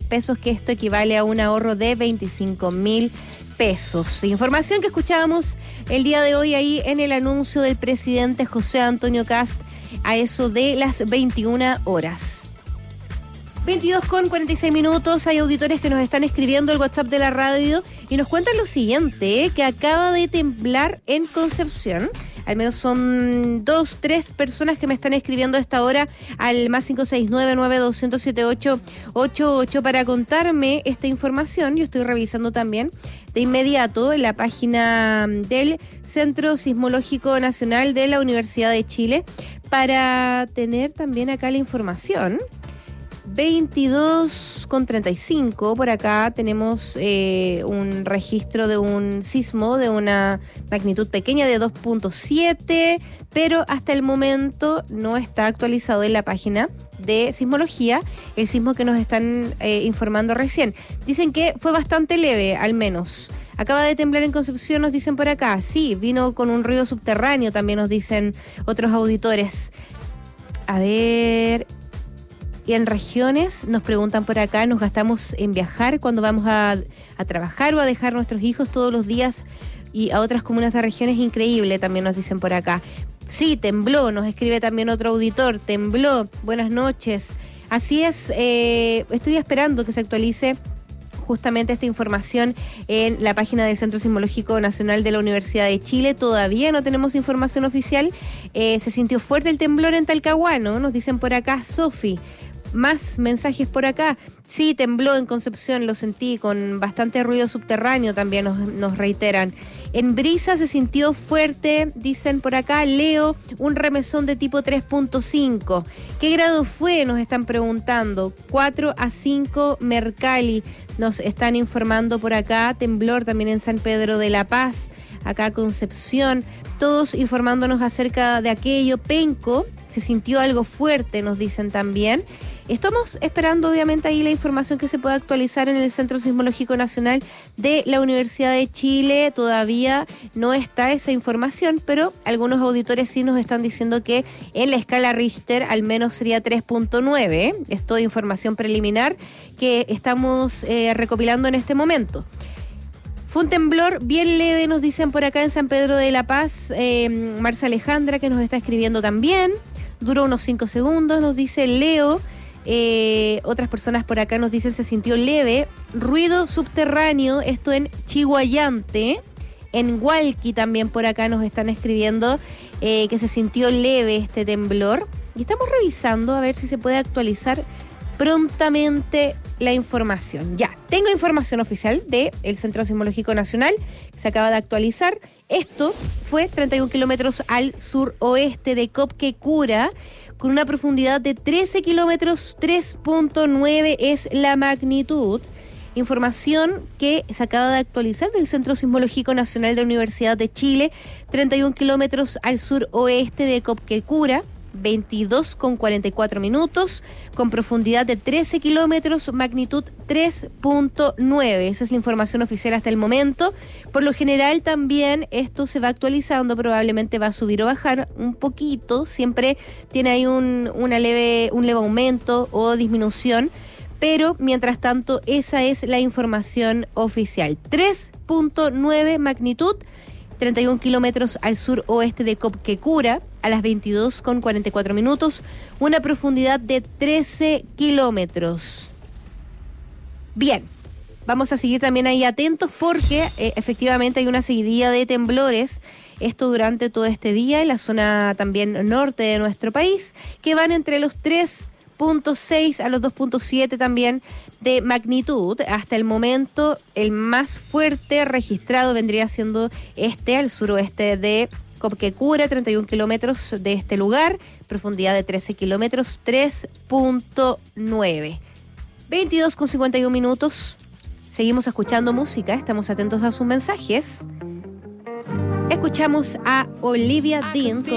pesos, que esto equivale a un ahorro de 25.000 pesos. Información que escuchábamos el día de hoy ahí en el anuncio del presidente José Antonio Kast a eso de las 21 horas. 22:46. Hay auditores que nos están escribiendo el WhatsApp de la radio y nos cuentan lo siguiente, que acaba de temblar en Concepción. Al menos son 2-3 personas que me están escribiendo a esta hora al más 569-9200-7888 para contarme esta información. Yo estoy revisando también de inmediato en la página del Centro Sismológico Nacional de la Universidad de Chile para tener también acá la información. 22:35, por acá tenemos un registro de un sismo de una magnitud pequeña de 2.7, pero hasta el momento no está actualizado en la página de sismología el sismo que nos están informando recién. Dicen que fue bastante leve, al menos. Acaba de temblar en Concepción, nos dicen por acá. Sí, vino con un ruido subterráneo, también nos dicen otros auditores. A ver... Y en regiones, nos preguntan por acá, nos gastamos en viajar cuando vamos a trabajar o a dejar a nuestros hijos todos los días, y a otras comunas de regiones, increíble, también nos dicen por acá. Sí, tembló, nos escribe también otro auditor, tembló, buenas noches. Así es, estoy esperando que se actualice justamente esta información en la página del Centro Sismológico Nacional de la Universidad de Chile. Todavía no tenemos información oficial. Se sintió fuerte el temblor en Talcahuano, nos dicen por acá, Sofi. Más mensajes por acá. Sí, tembló en Concepción, lo sentí, con bastante ruido subterráneo también nos reiteran. En Brisa se sintió fuerte, dicen por acá, Leo, un remesón de tipo 3.5. ¿Qué grado fue? Nos están preguntando. 4 a 5 Mercalli, nos están informando por acá. Temblor también en San Pedro de la Paz, acá Concepción, todos informándonos acerca de aquello. Penco, se sintió algo fuerte, nos dicen también. Estamos esperando obviamente ahí la información que se pueda actualizar en el Centro Sismológico Nacional de la Universidad de Chile. Todavía no está esa información, pero algunos auditores sí nos están diciendo que en la escala Richter al menos sería 3.9. Es toda información preliminar que estamos recopilando en este momento. Fue un temblor bien leve, nos dicen por acá en San Pedro de la Paz. Marcia Alejandra, que nos está escribiendo también. Duró unos 5 segundos, nos dice Leo. Otras personas por acá nos dicen se sintió leve. Ruido subterráneo, esto en Chihuayante. En Hualqui también por acá nos están escribiendo que se sintió leve este temblor. Y estamos revisando a ver si se puede actualizar prontamente la información. Ya, tengo información oficial del Centro Sismológico Nacional que se acaba de actualizar. Esto fue 31 kilómetros al suroeste de Copquecura, con una profundidad de 13 kilómetros, 3.9 es la magnitud. Información que se acaba de actualizar del Centro Sismológico Nacional de la Universidad de Chile, 31 kilómetros al suroeste de Copquecura, 22:44, con profundidad de 13 kilómetros, magnitud 3.9. Esa es la información oficial hasta el momento. Por lo general también esto se va actualizando, probablemente va a subir o bajar un poquito, siempre tiene ahí un leve aumento o disminución, pero mientras tanto esa es la información oficial. 3.9 magnitud, 31 kilómetros al suroeste de Copquecura, a las 22:44, una profundidad de 13 kilómetros. Bien, vamos a seguir también ahí atentos porque efectivamente hay una seguidilla de temblores, esto durante todo este día en la zona también norte de nuestro país, que van entre los 3.6 a los 2.7 también de magnitud. Hasta el momento el más fuerte registrado vendría siendo este al suroeste de Copquecura, 31 kilómetros de este lugar, profundidad de 13 kilómetros, 3.9. 22:51. Seguimos escuchando música, estamos atentos a sus mensajes. Escuchamos a Olivia Dean con